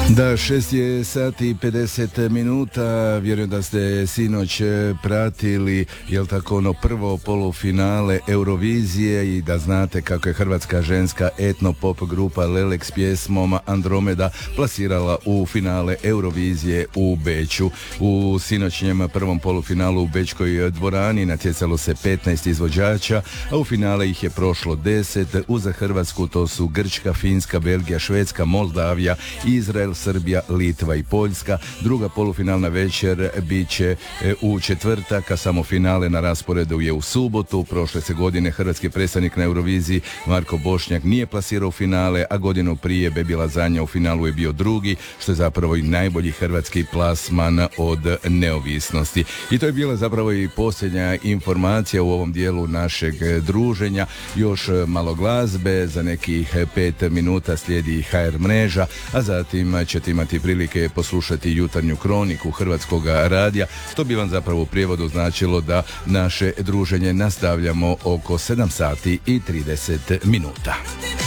Da, 6 je sati i 50 minuta, vjerujem da ste sinoć pratili, jel tako, ono prvo polufinale Eurovizije i da znate kako je hrvatska ženska etno-pop grupa Lelek s pjesmom Andromeda plasirala u finale Eurovizije u Beču. U sinoćnjem prvom polufinalu u Bečkoj dvorani natjecalo se 15 izvođača, a u finale ih je prošlo 10. Uz Hrvatsku to su Grčka, Finska, Belgija, Švedska, Moldavija, Izrael, Srbija, Litva i Poljska. Druga polufinalna večer bit će u četvrtak, a samo finale na rasporedu je u subotu. Prošle se godine hrvatski predstavnik na Euroviziji Marko Bošnjak nije plasirao u finale, a godinu prije Bebi Lazanja u finalu je bio drugi, što je zapravo i najbolji hrvatski plasman od neovisnosti. I to je bila zapravo i posljednja informacija u ovom dijelu našeg druženja. Još malo glazbe, za nekih 5 minuta slijedi HR mreža, a zatim ćete imati prilike poslušati jutarnju kroniku Hrvatskog radija. To bi vam zapravo u prijevodu značilo da naše druženje nastavljamo oko 7 sati i 30 minuta.